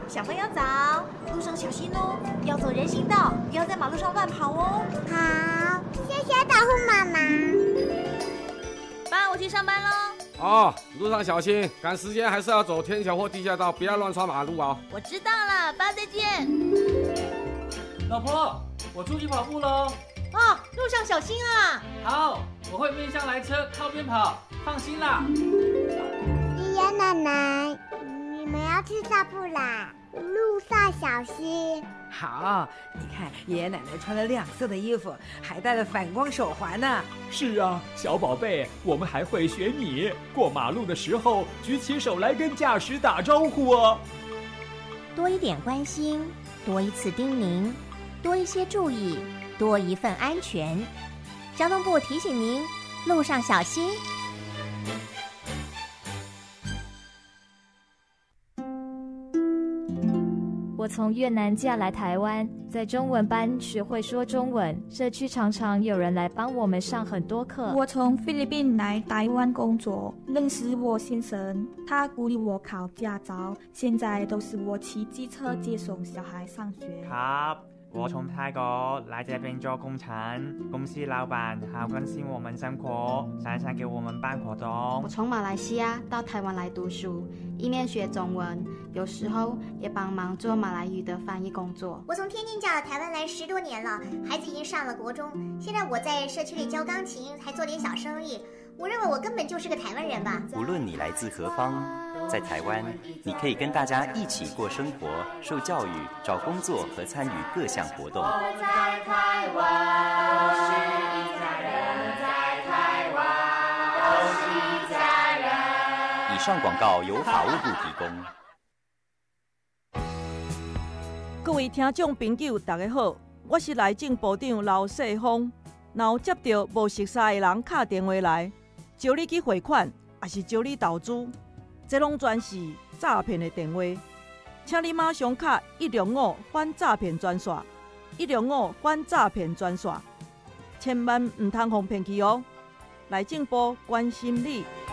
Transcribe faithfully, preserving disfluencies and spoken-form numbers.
小朋友早，路上小心哦，要走人行道，不要在马路上乱跑哦。 好，谢谢保护妈妈。 爸，我去上班喽。 哦，路上小心，赶时间还是要走天桥或地下道，不要乱穿马路啊。 我知道了，爸再见。 老婆，我出去跑步喽。 哦，路上小心啊。 好，我会面向来车，靠边跑，放心啦。 爷爷奶奶，你们要去散步啦，路上小心。 好，你看爷爷奶奶穿了亮色的衣服，还戴了反光手环呢。 是啊，小宝贝，我们还会学你过马路的时候举起手来跟驾驶打招呼哦。 多一点关心，多一次叮咛，多一些注意，多一份安全。交通部提醒您，路上小心。 我从越南嫁来台湾，在中文班学会说中文，社区常常有人来帮我们上很多课。 我从菲律宾来台湾工作，认识我先生，他鼓励我考驾照，现在都是我骑机车接送小孩上学。 ครับ我从泰国来这边做工程，公司老板好关心我们生活，常常给我们办活动。 我从马来西亚到台湾来读书，一面学中文，有时候也帮忙做马来语的翻译工作。 我从天津嫁到台湾来十多年了，孩子已经上了国中，现在我在社区里教钢琴，还做点小生意。我认为我根本就是个台湾人吧。 无论你来自何方，在台湾，你可以跟大家一起过生活、受教育、找工作和参与各项活动。 我们在台湾，都是一家人，在台湾都是一家人。 以上广告由法务部提供。 各位听众朋友，大家好，我是内政部长刘世芳。若有接到无熟悉的人打电话来，招你去汇款，还是招你投资，这拢全是诈骗的电话，请你马上打一六五反诈骗专线，一六五反诈骗专线，千万唔通互骗去哦！内政部关心你。